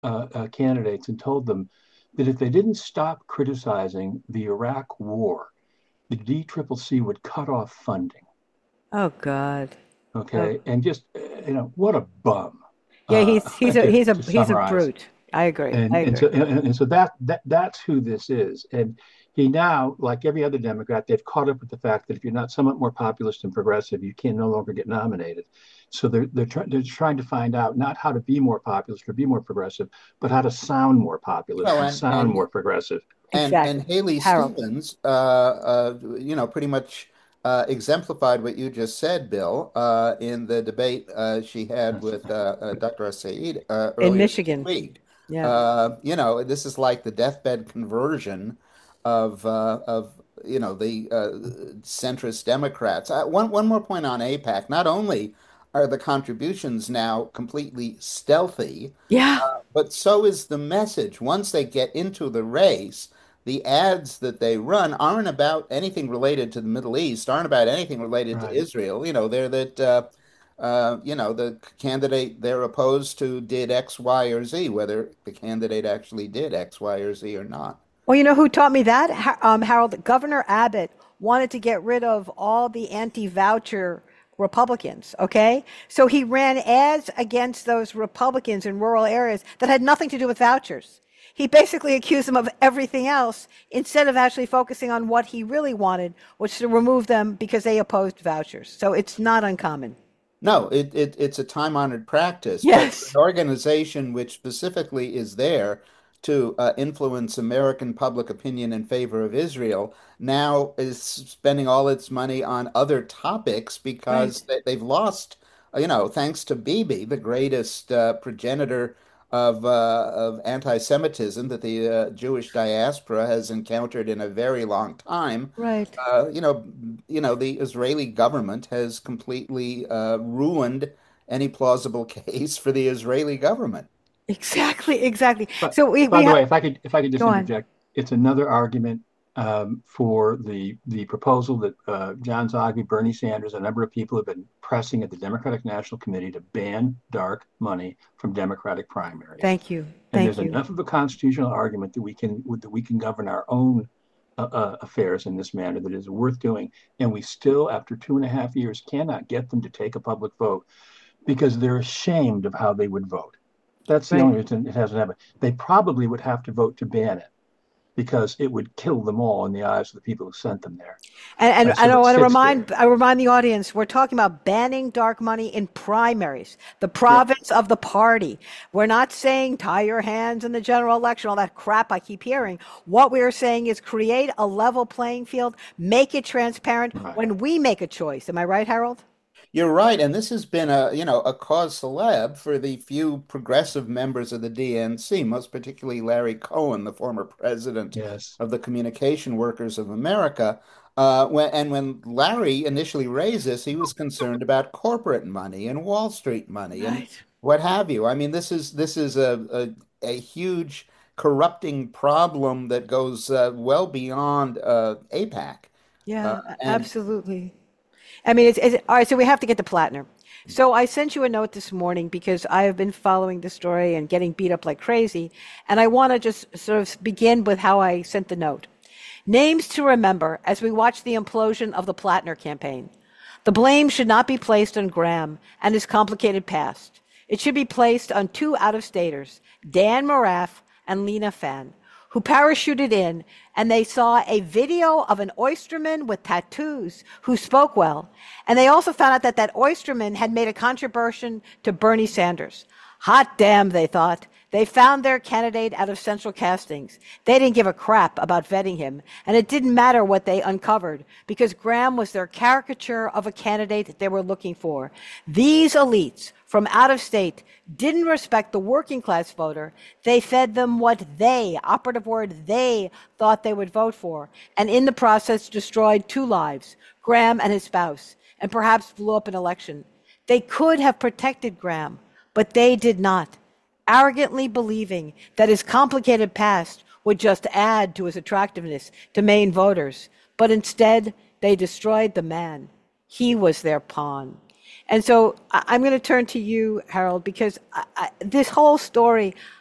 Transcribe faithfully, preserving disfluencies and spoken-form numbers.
uh, uh, candidates and told them that if they didn't stop criticizing the Iraq war, the D C C C would cut off funding. Oh God. Oh Okay, and just uh, you know what a bum yeah, uh, he's he's a to he's a to he's a summarize. brute. I agree. I And and agree. so and, and so that that that's who this is. And he now, like every other Democrat, they've caught up with the fact that if you're not somewhat more populist and progressive, you can no longer get nominated. So they're they're, try, they're trying to find out not how to be more populist or be more progressive, but how to sound more populist Well, and and sound and more progressive. and and Exactly. Haley Harold. Stevens, uh, uh, you know, pretty much uh, exemplified what you just said, Bill, uh, in the debate uh, she had with uh, uh, Doctor Said uh, In earlier this Michigan. week. Yeah. Uh, you know, this is like the deathbed conversion of uh, of you know the uh, centrist Democrats. Uh, one one more point on AIPAC. Not only are the contributions now completely stealthy, Yeah. but so is the message. Once they get into the race, the ads that they run aren't about anything related to the Middle East, aren't about anything related to Right. Israel. You know, they're that, uh, uh, you know, the candidate they're opposed to did X, Y, or Z, whether the candidate actually did X, Y, or Z or not. Well, you know who taught me that? Ha- Um, Harold, Governor Abbott wanted to get rid of all the anti-voucher Republicans, okay? So he ran ads against those Republicans in rural areas that had nothing to do with vouchers. He basically accused them of everything else instead of actually focusing on what he really wanted, which to remove them because they opposed vouchers. So it's not uncommon. No, it, it it's a time-honored practice, but for an Yes. organization which specifically is there to uh, influence American public opinion in favor of Israel now is spending all its money on other topics Right. because they, they've lost, uh, you know, thanks to Bibi, the greatest uh, progenitor of uh, of anti-Semitism that the uh, Jewish diaspora has encountered in a very long time. Right. Uh, you know, you know, the Israeli government has completely uh, ruined any plausible case for the Israeli government. Exactly, exactly. But So we, we by the have, way, if I could if I could just go on. interject, it's another argument um, for the the proposal that uh, John Zogby, Bernie Sanders, a number of people have been pressing at the Democratic National Committee to ban dark money from Democratic primaries. Thank you. And Thank there's you. enough of a constitutional argument that we can that we can govern our own uh, uh, affairs in this manner that is worth doing. And we still, after two and a half years, cannot get them to take a public vote because they're ashamed of how they would vote. That's the Right. only reason it hasn't happened. They probably would have to vote to ban it because it would kill them all in the eyes of the people who sent them there. And, and, Uh, and so I it want to sits remind there. I remind the audience we're talking about banning dark money in primaries, the Yeah, province of the party. We're not saying tie your hands in the general election, all that crap I keep hearing. What we are saying is create a level playing field, make it transparent right. when we make a choice. Am I right, Harold? You're right, and this has been a, you know, a cause célèbre for the few progressive members of the D N C, most particularly Larry Cohen, the former president Yes. of the Communication Workers of America. Uh, when, and when Larry initially raised this, he was concerned about corporate money and Wall Street money and Right. what have you. I mean, this is this is a a, a huge corrupting problem that goes uh, well beyond uh, AIPAC. Uh, Yeah, and absolutely. I mean, it's, it's all right. So we have to get to Plattner. So I sent you a note this morning because I have been following the story and getting beat up like crazy. And I want to just sort of begin with how I sent the note. Names to remember as we watch the implosion of the Plattner campaign. The blame should not be placed on Graham and his complicated past. It should be placed on two out-of-staters, Dan Moraff and Lena Fan, who parachuted in and they saw a video of an oysterman with tattoos who spoke well. And they also found out that that oysterman had made a contribution to Bernie Sanders. Hot damn, they thought. They found their candidate out of central castings. They didn't give a crap about vetting him, and it didn't matter what they uncovered because Graham was their caricature of a candidate they were looking for. These elites from out of state didn't respect the working class voter. They fed them what they, operative word, they thought they would vote for, and in the process destroyed two lives, Graham and his spouse, and perhaps blew up an election. They could have protected Graham, but they did not, arrogantly believing that his complicated past would just add to his attractiveness to Maine voters. But instead, they destroyed the man. He was their pawn. And so I- I'm going to turn to you, Harold, because I, I, this whole story,